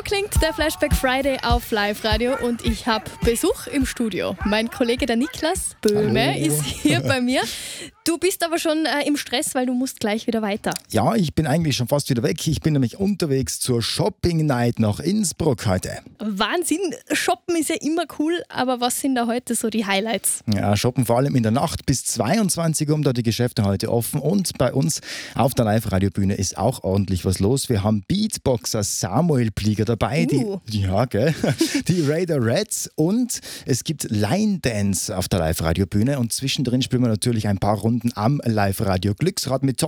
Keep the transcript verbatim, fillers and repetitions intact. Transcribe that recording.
klingt der Flashback Friday auf Live-Radio und ich habe Besuch im Studio. Mein Kollege der Niklas Böhme Hallo. ist hier bei mir. Du bist aber schon äh, im Stress, weil du musst gleich wieder weiter. Ja, ich bin eigentlich schon fast wieder weg. Ich bin nämlich unterwegs zur Shopping Night nach Innsbruck heute. Wahnsinn, shoppen ist ja immer cool, aber was sind da heute so die Highlights? Ja, shoppen vor allem in der Nacht bis zweiundzwanzig Uhr, um da die Geschäfte heute offen. Und bei uns auf der Live-Radio-Bühne ist auch ordentlich was los. Wir haben Beatboxer Samuel Plieger dabei, Uh. die, ja, gell? die Raider Reds, und es gibt Line Dance auf der Live-Radio-Bühne und zwischendrin spielen wir natürlich ein paar Runden am Live-Radio Glücksrad mit